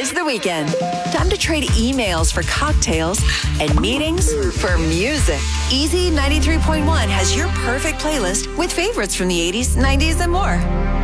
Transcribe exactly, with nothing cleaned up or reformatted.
It's the weekend. Time to trade emails for cocktails and meetings for music. Easy ninety-three point one has your perfect playlist with favorites from the eighties, nineties, and more.